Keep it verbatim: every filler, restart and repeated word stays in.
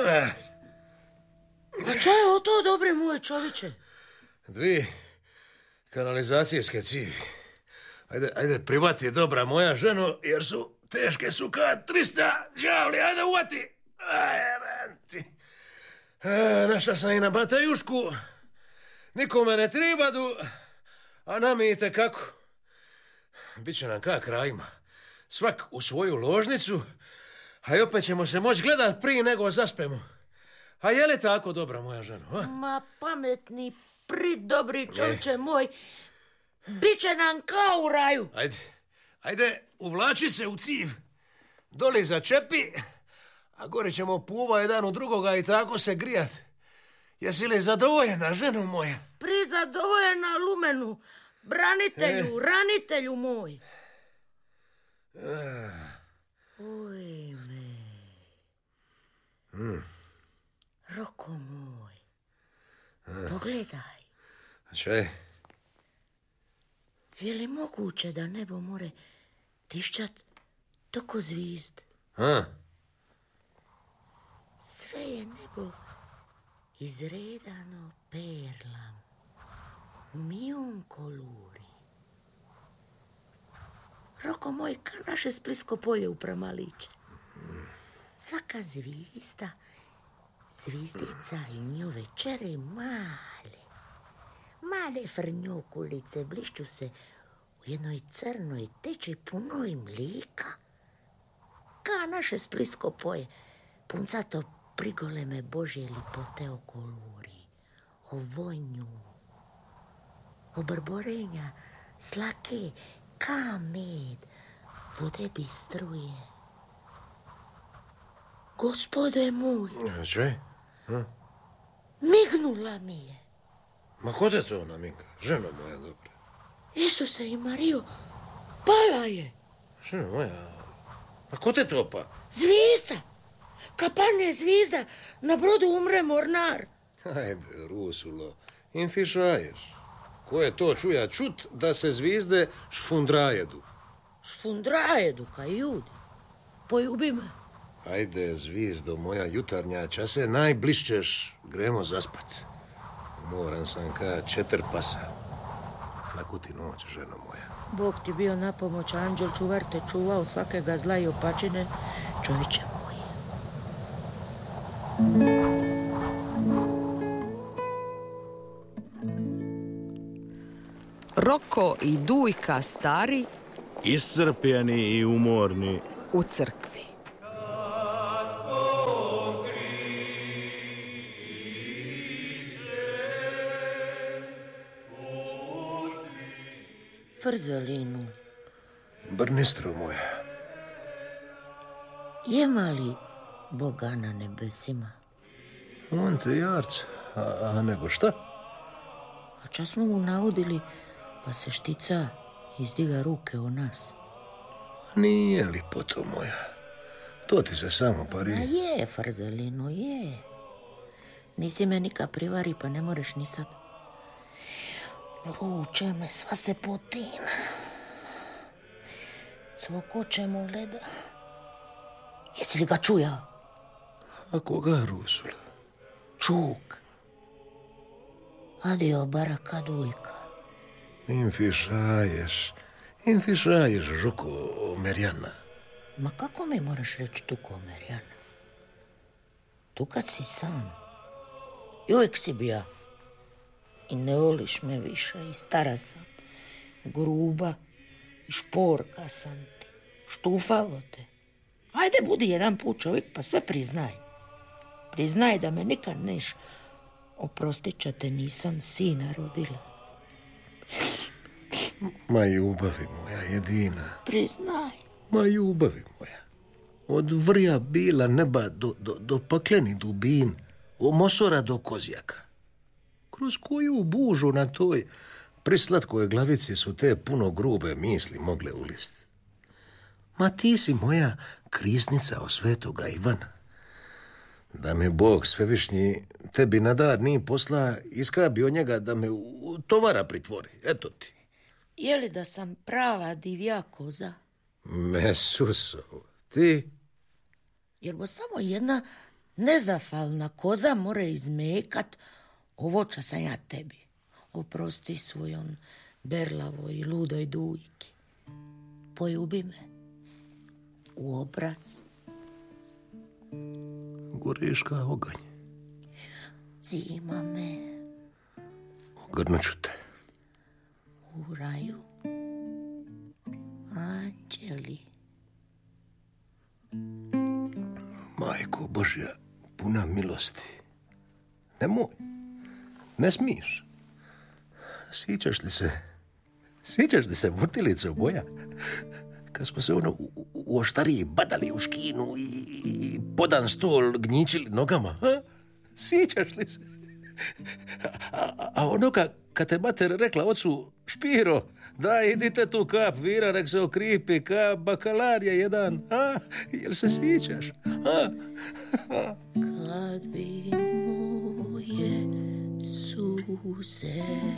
A čo je o to, dobre moje čoviče? Dvi kanalizacijske cijevi. Ajde, ajde, privati, dobra moja ženo, jer su teške su kad trista đavli. Ajde, uvati. Ajde, ti. E, našla sam i na batajušku. Nikome ne tribadu, a namijete kako. Biće nam kak krajima. Svak u svoju ložnicu, a i opet ćemo se moći gledat prije nego zaspemo. A je li tako, dobra moja ženo? A? Ma pametni, pridobri čovječe moj, biće nam kao u raju. Ajde, ajde, uvlači se u civ, doli začepi, a gore ćemo puva jedan u drugoga i tako se grijat. Jesi li zadovoljena, ženo moja? Prizadovoljena, Lumenu, branitelju, e. ranitelju moj. Ah. Oj me. Mm. Roko moj, ah. Pogledaj. A čo je? Je li moguće da nebo more tišćat toko zvizd? A? Sve je nebo izredano perlam u mijun koluri. Roko moj, ka naše Splisko polje u Pramaliće. Svaka zvizda, zvizdica i njove čere male, male frnjokulice blišću se u jednoj crnoj teči punoj mlijeka. Ka naše Splisko polje, puncato prigoleme Božje lipote o koluri, o vonju, o brborenja, slake, ka med, vode bistruje. Gospode moj. Čo je? Hm? Mignula mi je. Ma ko te to naminka, ženo moja dobra? Isuse i Marijo, pala je. Ženo moja, a ko te to pa? Zvizda. Kad padne zvizda, na brodu umre mornar. Ajde, Rusulo, infišaješ. Ko je to čuja čut da se zvizde šfundrajedu? Šfundrajedu, ka ljudi. Poljubi me. Ajde, zvizdo moja jutarnja, čase najblišćeš, gremo zaspat. Moram sam ka četir pasa. Nakuti noć, ženo moja. Bog ti bio na pomoć, anđel čuvar te čuva od svakega zla i opačine, čovječe moj. Roko i Dujka stari, iscrpljeni i umorni, u crkvi. Frzelinu. Brnistro moja. Ima li Boga na nebesima? On te jarc, a, a nego šta? A čas smo mu naudili, pa se štica izdiga ruke o nas. Nije li poto moja? To ti se samo pari. A je, Frzelinu, je. Nisi me nika privari, pa ne moreš ni sad. Ruče me, sva se potina. Cvokoče mu gleda. Jesi li ga čuja? A koga, Rusula? Čuk. Adio, baraka Dujka. Infišaješ, infišaješ, žuko Merjana. Ma kako mi moraš reći tuko Merjana? Tu kad si sam. I uvijek si bija. I ne voliš me više. I stara sam. Gruba. I šporka sam ti. Štufalo te. Ajde, budi jedan put čovjek, pa sve priznaj. Priznaj da me nikad neš. Oprostit će te, nisam sina rodila. Ma ljubavi moja jedina. Priznaj. Ma ljubavi moja. Od vrja bila neba do, do, do pakleni dubin, od mosora do kozjaka. Kroz koju bužu na toj prislatkoj glavici su te puno grube misli mogle ulist. Ma ti si moja krisnica o svetoga Ivana. Da me Bog svevišnji tebi na dar ni posla, iskabio njega da me u tovara pritvori. Eto ti. Je li da sam prava divja koza? Mesuso, ti? Jer bo samo jedna nezafalna koza more izmekat ovo ča sam ja tebi. Oprosti svojom berlavoj i ludoj dujki. Poljubi me u obraz. Goriš kao oganj. Zima me Ogrnuću te. u raju. Anđeli. Majko Božja, puna milosti. Nemoj. Ne smiješ. Sjećaš li se? Sjećaš li se vrtilice boja? Kad smo se ono u, u oštariji badali u škinu i, i podan stol gnjičili nogama, ha? Sjećaš li se? A, a, a ono ka, kad te mater rekla ocu, Špiro, daj idite tu kap vira, nek se okripi, kap bakalarija jedan, a? Jel se sjećaš? A? Kad bi moje suze